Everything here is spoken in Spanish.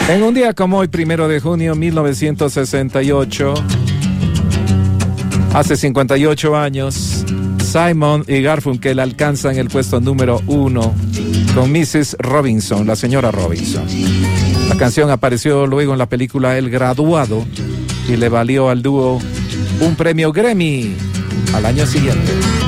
En un día como hoy, 1 de junio 1968, hace 58 años, Simon y Garfunkel alcanzan el puesto número 1 con Mrs. Robinson, la señora Robinson. La canción apareció luego en la película El Graduado y le valió al dúo un premio Grammy al año siguiente.